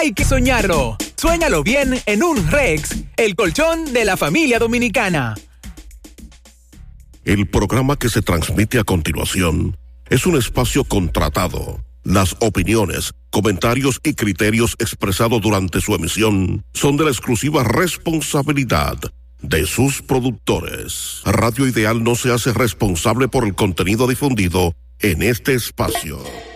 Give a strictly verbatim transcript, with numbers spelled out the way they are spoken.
hay que soñarlo. Suéñalo bien en un Rex, el colchón de la familia dominicana. El programa que se transmite a continuación es un espacio contratado. Las opiniones, comentarios y criterios expresados durante su emisión son de la exclusiva responsabilidad de sus productores. Radio Ideal no se hace responsable por el contenido difundido en este espacio.